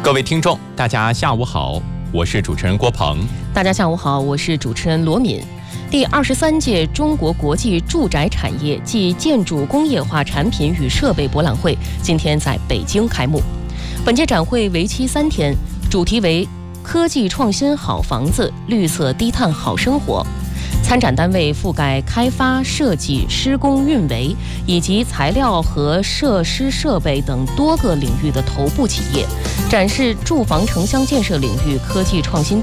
各位听众，大家下午好，我是主持人郭鹏。 大家下午好，我是主持人罗敏。第23届中国国际住宅产业暨建筑工业化产品与设备博览会今天在北京开幕。本届展会为期3天，主题为科技创新好房子，绿色低碳好生活。参展单位覆盖开发、设计、施工、运维以及材料和设施设备等多个领域的头部企业，展示住房城乡建设领域科技创新